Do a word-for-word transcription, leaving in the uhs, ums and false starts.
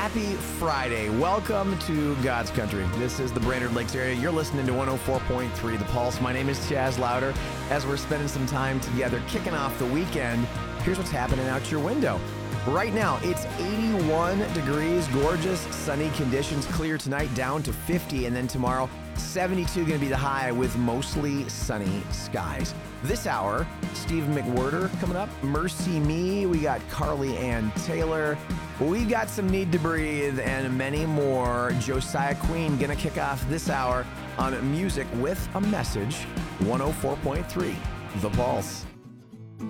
Happy Friday. Welcome to God's Country. This is the Brainerd Lakes area. You're listening to one oh four point three The Pulse. My name is Chaz Louder. As we're spending some time together kicking off the weekend, here's what's happening out your window. Right now, it's eighty-one degrees, gorgeous, sunny conditions, clear tonight, down to fifty, and then tomorrow, seventy-two going to be the high with mostly sunny skies. This hour, Steve McWhirter coming up, Mercy Me, we got Carly Ann Taylor, we got some Need to Breathe, and many more. Josiah Queen going to kick off this hour on Music with a Message, one oh four point three The Pulse.